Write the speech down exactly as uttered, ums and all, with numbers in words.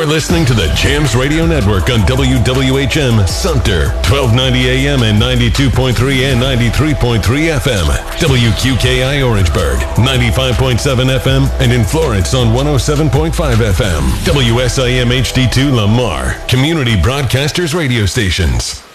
listening to the Jams Radio Network on W W H M Sumter, twelve ninety A M and ninety-two point three and ninety-three point three F M. W Q K I Orangeburg, ninety-five point seven F M, and in Florence on one oh seven point five F M. W S I M H D two Lamar, Community Broadcasters Radio Stations.